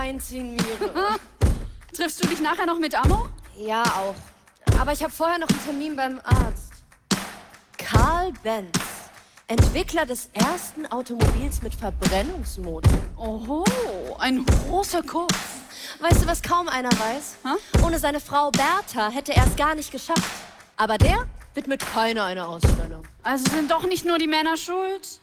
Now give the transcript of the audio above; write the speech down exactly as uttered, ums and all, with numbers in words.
Einziehen, Mire. Triffst du dich nachher noch mit Ammo? Ja, auch. Aber ich habe vorher noch einen Termin beim Arzt. Carl Benz, Entwickler des ersten Automobils mit Verbrennungsmotor. Oho, ein großer Kopf. Weißt du, was kaum einer weiß? Hä? Ohne seine Frau Bertha hätte er es gar nicht geschafft. Aber der widmet keiner eine Ausstellung. Also sind doch nicht nur die Männer schuld?